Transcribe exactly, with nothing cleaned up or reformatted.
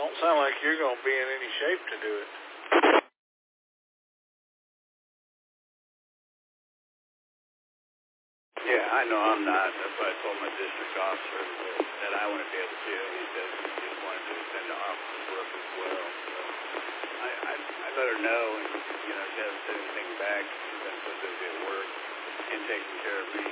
don't sound like you're going to be in any shape to do it. Yeah, I know I'm not. That's why I told my district officer that, that I want to be able to. He said he just wanted to send the office work as well. So I, I, I let her know, and, you know, she hasn't said anything back. She's been so busy at work and taking care of me.